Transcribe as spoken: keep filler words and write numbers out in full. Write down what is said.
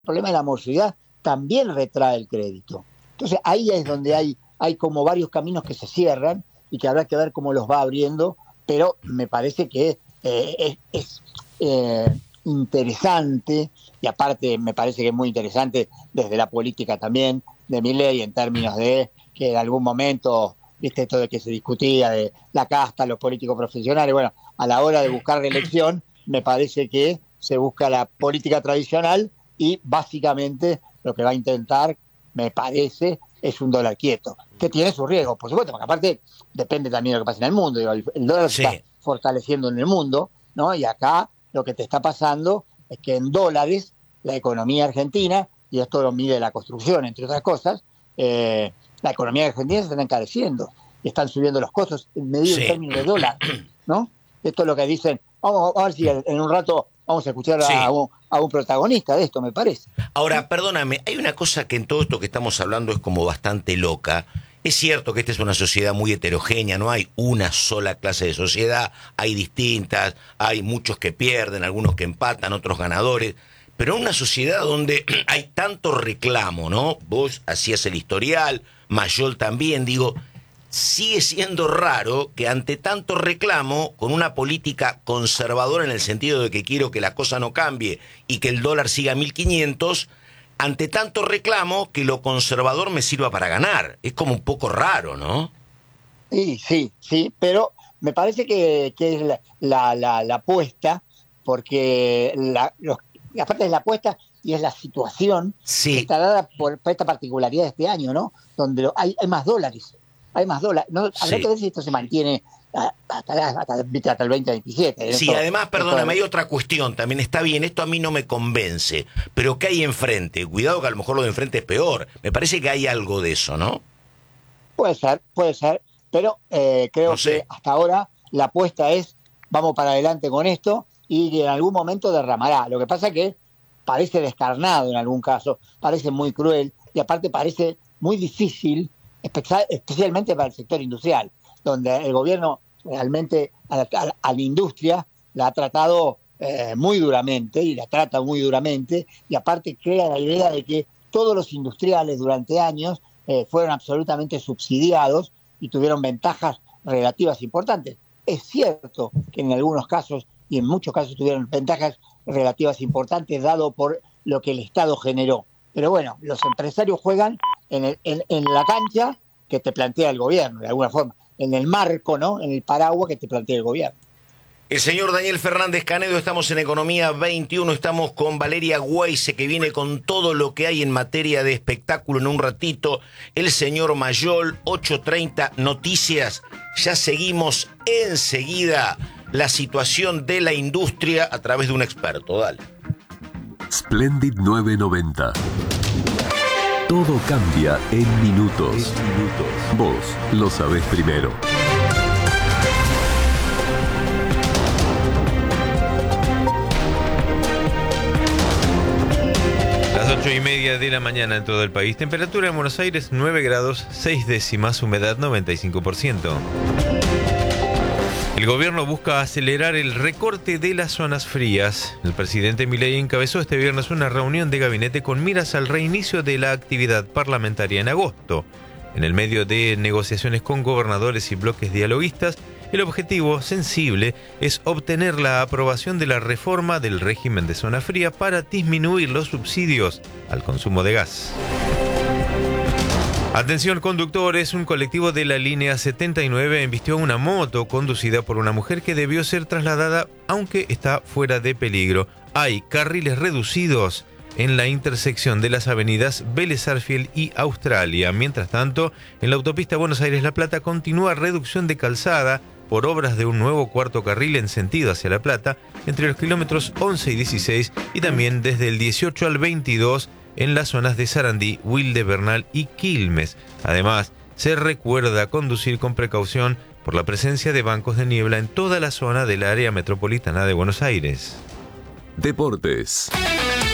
problema de la morosidad también retrae el crédito. Entonces ahí es donde hay, hay como varios caminos que se cierran y que habrá que ver cómo los va abriendo, pero me parece que eh, es, es eh, interesante, y aparte me parece que es muy interesante desde la política también de Milei, en términos de que en algún momento, viste, esto de que se discutía de la casta, los políticos profesionales, bueno, a la hora de buscar reelección, me parece que se busca la política tradicional y básicamente lo que va a intentar, me parece, es un dólar quieto, que tiene sus riesgos, por supuesto, porque aparte depende también de lo que pasa en el mundo. Digo, el, el dólar sí. se está fortaleciendo en el mundo, ¿no? Y acá lo que te está pasando es que en dólares la economía argentina, y esto lo mide la construcción, entre otras cosas, eh, la economía argentina se está encareciendo y están subiendo los costos medidos sí. en términos de dólar, ¿no? Esto es lo que dicen. Vamos a ver si en un rato vamos a escuchar sí. a, un, a un protagonista de esto, me parece. Ahora, perdóname, hay una cosa que en todo esto que estamos hablando es como bastante loca. Es cierto que esta es una sociedad muy heterogénea, no hay una sola clase de sociedad, hay distintas, hay muchos que pierden, algunos que empatan, otros ganadores, pero en una sociedad donde hay tanto reclamo, ¿no? Vos hacías el historial, Mayol también, digo, sigue siendo raro que ante tanto reclamo, con una política conservadora en el sentido de que quiero que la cosa no cambie y que el dólar siga a mil quinientos, ante tanto reclamo que lo conservador me sirva para ganar. Es como un poco raro, ¿no? Sí, sí, sí, pero me parece que, que es la, la, la, la apuesta, porque la, los, aparte es la apuesta y es la situación sí. que está dada por, por esta particularidad de este año, ¿no? Donde lo, hay, hay más dólares. Hay más dólares. No, habrá sí. que ver si esto se mantiene hasta, hasta, hasta el veinte veintisiete. Sí, esto, además, perdóname, esto... hay otra cuestión. También está bien, esto a mí no me convence. Pero ¿qué hay enfrente? Cuidado que a lo mejor lo de enfrente es peor. Me parece que hay algo de eso, ¿no? Puede ser, puede ser. Pero eh, creo no sé. que hasta ahora la apuesta es vamos para adelante con esto y en algún momento derramará. Lo que pasa es que parece descarnado en algún caso, parece muy cruel y aparte parece muy difícil, especialmente para el sector industrial, donde el gobierno realmente a la, a la, a la industria la ha tratado eh, muy duramente y la trata muy duramente, y aparte crea la idea de que todos los industriales durante años eh, fueron absolutamente subsidiados y tuvieron ventajas relativas importantes. Es cierto que en algunos casos y en muchos casos tuvieron ventajas relativas importantes dado por lo que el Estado generó. Pero bueno, los empresarios juegan en, el, en, en la cancha que te plantea el gobierno, de alguna forma, en el marco, ¿no? En el paraguas que te plantea el gobierno. El señor Daniel Fernández Canedo, estamos en Economía veintiuno, estamos con Valeria Güeyse, que viene con todo lo que hay en materia de espectáculo en un ratito. El señor Mayol, ocho treinta, noticias. Ya seguimos enseguida la situación de la industria a través de un experto. Dale. Splendid nueve noventa. Todo cambia en minutos. En minutos. Vos lo sabés primero. Las ocho y media de la mañana en todo el país. Temperatura en Buenos Aires nueve grados, seis décimas, humedad noventa y cinco por ciento. El gobierno busca acelerar el recorte de las zonas frías. El presidente Milei encabezó este viernes una reunión de gabinete con miras al reinicio de la actividad parlamentaria en agosto. En el medio de negociaciones con gobernadores y bloques dialoguistas, el objetivo sensible es obtener la aprobación de la reforma del régimen de zona fría para disminuir los subsidios al consumo de gas. Atención conductores, un colectivo de la línea setenta y nueve embistió una moto conducida por una mujer que debió ser trasladada aunque está fuera de peligro. Hay carriles reducidos en la intersección de las avenidas Vélez Sarsfield y Australia. Mientras tanto, en la autopista Buenos Aires-La Plata continúa reducción de calzada por obras de un nuevo cuarto carril en sentido hacia La Plata entre los kilómetros once y dieciséis y también desde el dieciocho al veintidós en las zonas de Sarandí, Wilde, Bernal y Quilmes. Además, se recuerda conducir con precaución por la presencia de bancos de niebla en toda la zona del área metropolitana de Buenos Aires. Deportes.